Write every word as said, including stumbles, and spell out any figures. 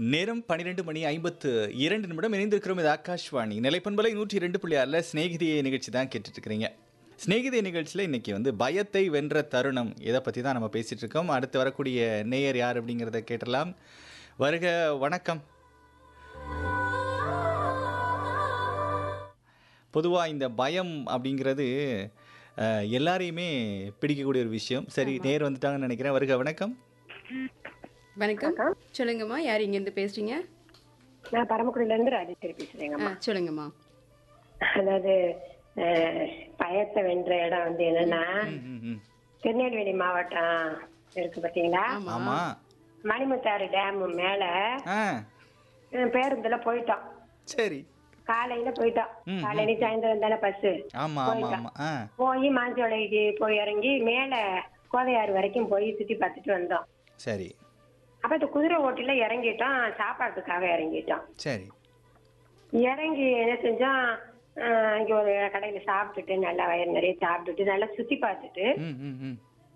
நேரம் பன்னிரண்டு மணி ஐம்பத்து இரண்டு நிமிடம் இணைந்திருக்கிறோம். இது ஆகாஷ்வாணி நிலைப்பண்பலை நூற்றி இரண்டு புள்ளி ஆறில் ஸ்நேகிதியை நிகழ்ச்சி தான் கேட்டுட்டு இருக்கிறீங்க. ஸ்நேகிதியை நிகழ்ச்சியில் இன்னைக்கு வந்து பயத்தை வென்ற தருணம் இதை பற்றி தான் நம்ம பேசிகிட்டு இருக்கோம். அடுத்து வரக்கூடிய நேயர் யார் அப்படிங்கிறத கேட்டலாம். வருக, வணக்கம். பொதுவாக இந்த பயம் அப்படிங்கிறது அஹ், எல்லாரையுமே பிடிக்கக்கூடிய ஒரு விஷயம். சரி, நேர் வந்துட்டாங்கன்னு நினைக்கிறேன். வருக, வணக்கம். வணக்கம். சொல்லுங்கம்மா, யார் இங்கேருந்து பேசுறீங்க? நான் பரமக்குடியில இருந்து ராஜேஸ்வரி ஆ, பேசுறேங்கம்மா. சொல்லுங்கம்மா. அதாவது அஹ், பயத்தை வென்ற இடம் வந்து என்னன்னா, ம், ம், ம். திருநெல்வேலி மாவட்டம் இருக்கு பாத்தீங்களா, ஆமா. ஆமா. மணிமுத்தாறு டேம் மேல ஆ, அஹ், பேருந்துல போயிட்டோம். சரி. காலையில போயிட்டோம். ம், காலையில சாயந்தரம் தானே பஸ். ஆமா ஆமா ஆமா. ஆ, போய் மாஞ்சோலைக்கு போய் இறங்கி மேல கோதையாறு வரைக்கும் போய் சுத்தி பார்த்துட்டு வந்தோம். சரி அப்ப இந்த குதிரை ஓட்டில இறங்கிட்டோம், சாப்பாட்டுக்காக இறங்கிட்டோம். சரி. இறங்கி என்ன செஞ்சோம், அஹ், இங்க ஒரு கடையில சாப்பிட்டுட்டு நல்லா வயிறு நிறைய சாப்பிட்டுட்டு நல்லா சுத்தி பார்த்துட்டு ம் ம் ம்